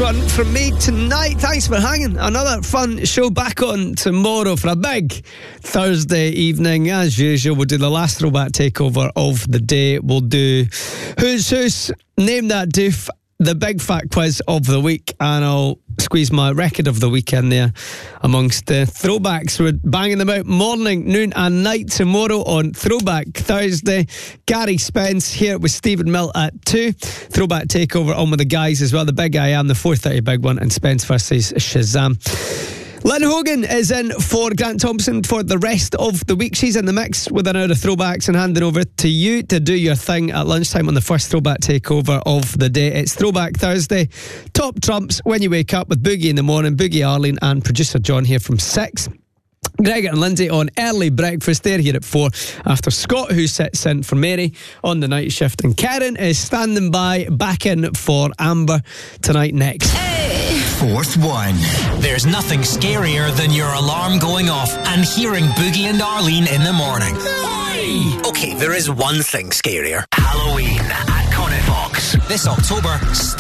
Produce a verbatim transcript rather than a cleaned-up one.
one from me tonight. Thanks for hanging. Another fun show back on tomorrow for a big Thursday evening. As usual, we'll do the last throwback takeover of the day. We'll do Who's Who's, Name That Doof, the big fat quiz of the week, and I'll squeeze my record of the week in there amongst the throwbacks. We're banging them out morning, noon and night tomorrow on Throwback Thursday. Gary Spence here with Stephen Mill at two. Throwback takeover on with the guys as well. The big I Am, the four thirty big one, and Spence versus Shazam. Lynn Hogan is in for Grant Thompson for the rest of the week. She's in the mix with an hour of throwbacks and handing over to you to do your thing at lunchtime on the first throwback takeover of the day. It's Throwback Thursday. Top trumps when you wake up with Boogie in the morning, Boogie Arlene and producer John here from six. Gregor and Lindsay on early breakfast. They're here at four after Scott, who sits in for Mary on the night shift, and Karen is standing by back in for Amber tonight next. Hey. Fourth one. There's nothing scarier than your alarm going off and hearing Boogie and Arlene in the morning. Hey. Okay, there is one thing scarier. Halloween at Connifox this October. Stay